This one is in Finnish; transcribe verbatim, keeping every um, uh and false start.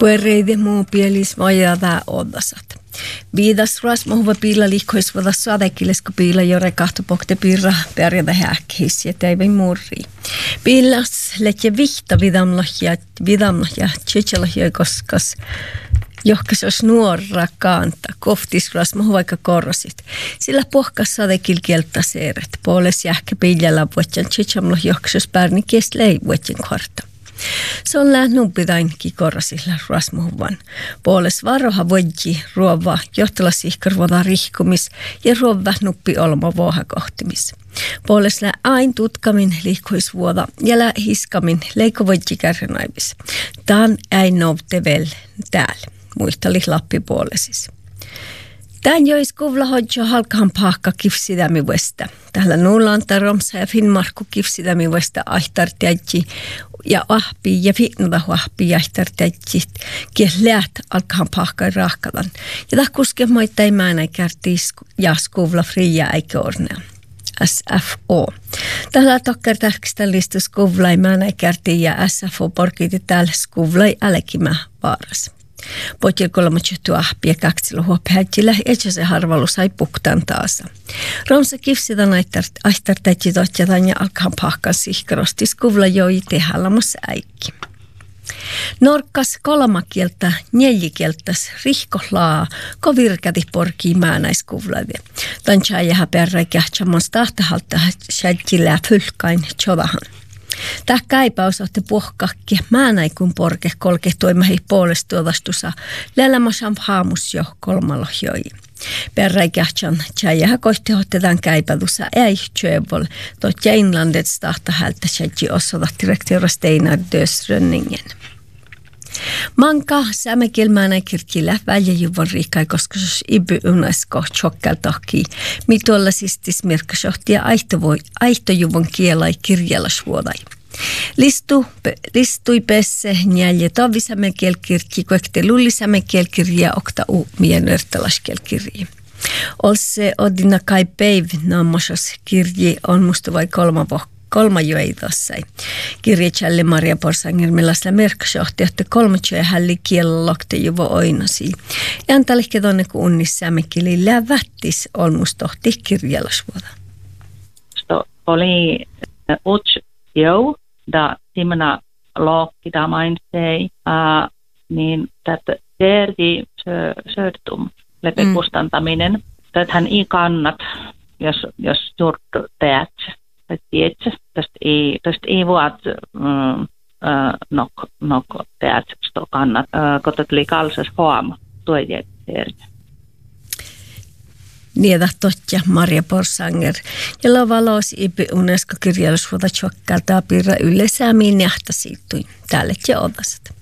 Puereide muu pielis vajata odasat. Viidas rasmohuva piila liikkois vada sadekilesko piila jore kahtopokte piirra pärjätä häkkis ja teivei murri. Piilas letje vihta vidamlohja vidamlohja tsetselohja koskas johkas os nuorra kanta koftis rasmohuvaika korrosit. Sillä pohkas sadekil kieltä seeret puoles jähkä piiljalla vuotjan tsetsamloh johkas pärni kestlei vuotjan korta. Se on lähnumpidainkin korrasilla rasmuhuvan. Puoles varoha voidji ruova johtalasihkarvoda rihkumis ja ruova nuppi olma vuohakohtimis. Puoles lä ain tutkamin liikkuisvuoda ja lä hiskamin leiko voidji kärrenaivis. Tän ei novte vel täällä, muistali Lappi puolesis. Tän jois kuvla hodjo halkahan pahka kifsidämi vuesta. Täällä nuulanta Romsa ja Finnmarkku kifsidämi vuesta aihtartiadji ja ahpi ja finnuda ahpi ja aihtartiadji kies läht alkahan pahka rahkadan. Ja tää kuske moita ei määnä kärtis ja skuvla fria eikä ornea. S F O. Täällä tokker tärkistä listus kuvla ei määnä kärti ja S F O porkiti täällä skuvla ei älekimä vaaras. Potil kolmatjuhtu ahpia kaksilla huophäjillä, etkä se harvallu sai puktaan taasa. Romsa kifsidan aihtartäjti tohtjadan ja alkaan pahkan sihkarostis kuvla joi tehälämässä äikki. Norkkas kolmakieltä, neljäkieltäs rihkohlaa, kovirkati porkii määnäiskuvlaide. Tansää jäähä perä kähtsämans tahtahalta säjjillä fylkain tjodahan. Tähkä epäosatte pohkakki, määnäikun porke kolke toimahi puolestuodastusa, lälämäsam haamus jo kolmalohjoi. Perräikähtsän tjäjähä kohtihottetaan käipädussa ei tjöövol, tot Jainlandets tahta hältä säjji osoda direktiora Steinar Dösrönningen. Manka sämekilmäänä kirkillä väljäjuvon riikai, koska se iby unesko tjokkeltahki, mituolla sistis mirkkasohtia aihtojuvon kielai kirjallasvuodai. Listu, listui pesse njälje tovisämekielkirkki, koekte lullisämekielkirja okta u mienörtalaskelkirji. Olse odina kai päiv naamosas kirji on musta vai kolma vohka. Kolma joi tossa. Kirjatsälle Maria Porsanger millasla merkkasohti, että kolme joi hälli kiellä lokte juvo oinasi. Ja antalihke tonne kun unnissämekili lävättis olmustohti kirjallasvuoda. Sto oli uts jau, da timena lokki da mainitsei, niin tätä terdi söödtum lepe kustantaminen. Tätähän ei kannat, jos, jos juurt teät. Tiedätkö, tästä ei, tästä ei voi mm, äh, nok, nok tehdä sitä kannat, äh, kun tuli kalsas huom, tuo ei tiedä. Niitä totta Maria Porsanger, jolla valoisi ipi UNESCO-kirjallisuutta tjokkalta piirra yleensä minne siirtyi tälle ja odasat.